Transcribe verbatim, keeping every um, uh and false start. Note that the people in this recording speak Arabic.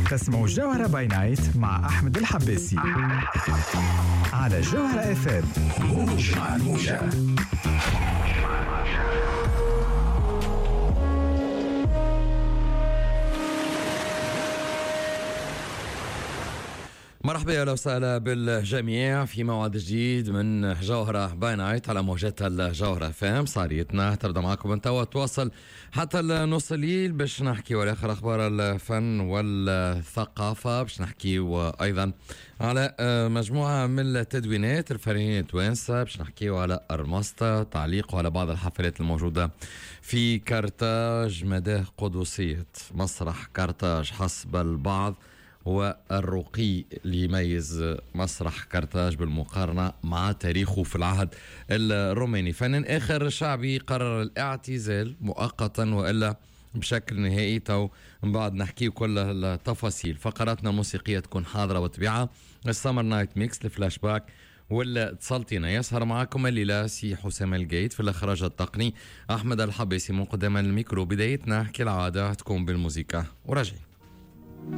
تسمعوا الجوهرة باي نايت مع أحمد الحباسي على جوهرة اف ام. موج مع الموجة. مرحبا يا وسهلا بالجميع في موعد جديد من جوهرة باي نايت على موجات الجوهرة فام. صاريتنا تبدا معكم من توا تواصل حتى نص الليل باش نحكي على اخر اخبار الفن والثقافة، باش نحكي وايضا على مجموعة من التدوينات الفنيين التوانسة، باش نحكي على أرمستا، تعليق على بعض الحفلات الموجودة في كارتاج. مداه قدسية مسرح كارتاج حسب البعض والرقي اللي يميز مسرح كارتاج بالمقارنة مع تاريخه في العهد الروماني. فنان آخر شعبي قرر الاعتزال مؤقتا وإلا بشكل نهائي. تو من بعد نحكي كل التفاصيل. فقراتنا الموسيقية تكون حاضرة وطبيعة، السمر نايت ميكس، الفلاش باك، ولا اتصلتينا. يسهر معكم الليلة سي حسام الجيد، في الإخراج التقني أحمد الحباسي، من قدام الميكرو. بدايتنا كالعادة تكون بالموسيقى ورجعي.